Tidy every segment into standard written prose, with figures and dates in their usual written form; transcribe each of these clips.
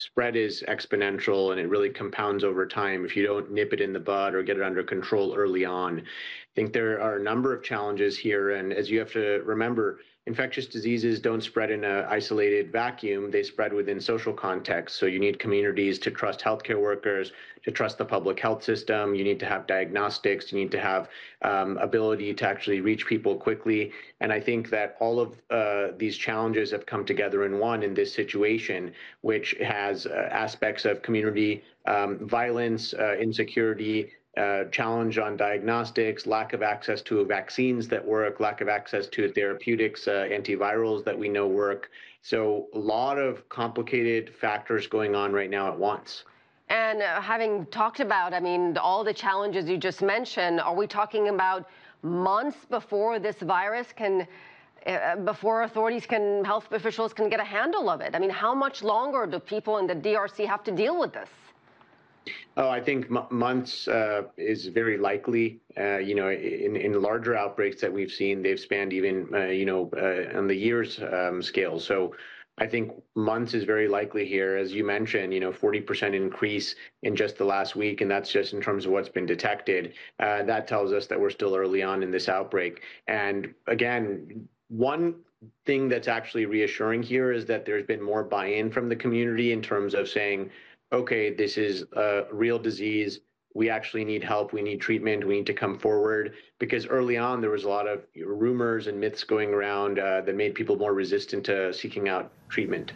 spread is exponential and it really compounds over time if you don't nip it in the bud or get it under control early on. I think there are a number of challenges here, and as you have to remember, infectious diseases don't spread in an isolated vacuum. They spread within social contexts. So you need communities to trust healthcare workers, to trust the public health system. You need to have diagnostics. You need to have ability to actually reach people quickly. And I think that all of these challenges have come together in one in this situation, which has aspects of community violence, insecurity, challenge on diagnostics, lack of access to vaccines that work, lack of access to therapeutics, antivirals that we know work. So a lot of complicated factors going on right now at once. And having talked about, I mean, all the challenges you just mentioned, are we talking about months before this virus can, before authorities can, health officials can get a handle of it? I mean, how much longer do people in the DRC have to deal with this? Oh, I think months is very likely. In larger outbreaks that we've seen, they've spanned even, on the years scale. So I think months is very likely here. As you mentioned, 40% increase in just the last week, and that's just in terms of what's been detected. That tells us that we're still early on in this outbreak. And again, one thing that's actually reassuring here is that there's been more buy-in from the community in terms of saying, okay, this is a real disease. We actually need help. We need treatment. We need to come forward. Because early on, there was a lot of rumors and myths going around that made people more resistant to seeking out treatment.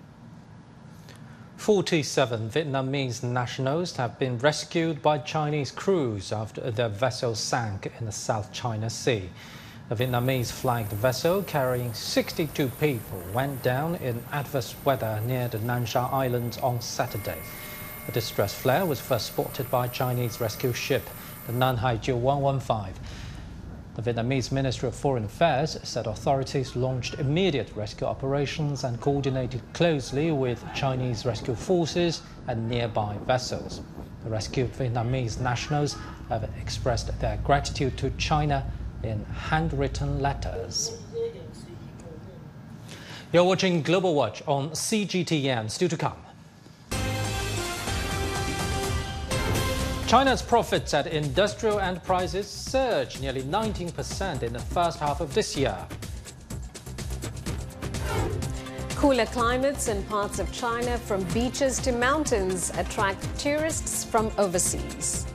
47 Vietnamese nationals have been rescued by Chinese crews after their vessel sank in the South China Sea. A Vietnamese-flagged vessel carrying 62 people went down in adverse weather near the Nan Sha Islands on Saturday. A distress flare was first spotted by a Chinese rescue ship, the Nanhai Jiu 115. The Vietnamese Ministry of Foreign Affairs said authorities launched immediate rescue operations and coordinated closely with Chinese rescue forces and nearby vessels. The rescued Vietnamese nationals have expressed their gratitude to China in handwritten letters. You're watching Global Watch on CGTN. Still to come. China's profits at industrial enterprises surged nearly 19% in the first half of this year. Cooler climates in parts of China, from beaches to mountains, attract tourists from overseas.